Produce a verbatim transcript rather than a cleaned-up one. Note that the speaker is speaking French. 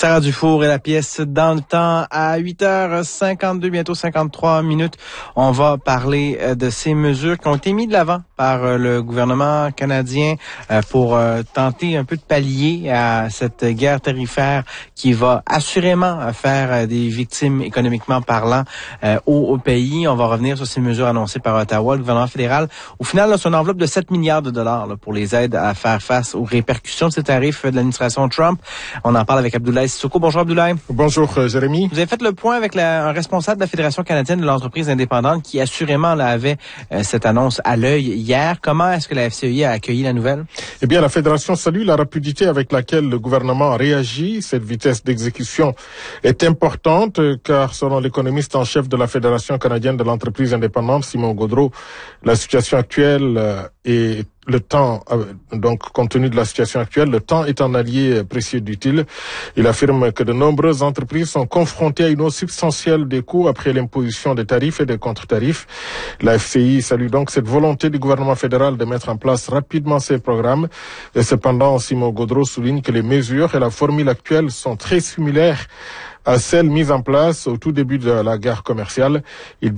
Sarah Dufour et la pièce Dans le temps à huit heures cinquante-deux, bientôt cinquante-trois minutes. On va parler de ces mesures qui ont été mises de l'avant par le gouvernement canadien pour tenter un peu de pallier à cette guerre tarifaire qui va assurément faire des victimes économiquement parlant au, au pays. On va revenir sur ces mesures annoncées par Ottawa, le gouvernement fédéral. Au final, là, c'est une enveloppe de sept milliards de dollars là, pour les aides à faire face aux répercussions de ces tarifs de l'administration Trump. On en parle avec Abdoulaye Sissoko. Bonjour Abdoulaye. Bonjour euh, Jérémy. Vous avez fait le point avec la, un responsable de la Fédération canadienne de l'entreprise indépendante qui assurément là, avait euh, cette annonce à l'œil hier. Comment est-ce que la F C E I a accueilli la nouvelle? Eh bien, la Fédération salue la rapidité avec laquelle le gouvernement réagit. Cette vitesse d'exécution est importante car selon l'économiste en chef de la Fédération canadienne de l'entreprise indépendante, Simon Gaudreault, la situation actuelle euh, est le temps, donc compte tenu de la situation actuelle, le temps est un allié précieux d'utile. Il affirme que de nombreuses entreprises sont confrontées à une hausse substantielle des coûts après l'imposition des tarifs et des contre-tarifs. La F C I salue donc cette volonté du gouvernement fédéral de mettre en place rapidement ces programmes. Et cependant, Simon Gaudreault souligne que les mesures et la formule actuelle sont très similaires à celles mises en place au tout début de la guerre commerciale. Il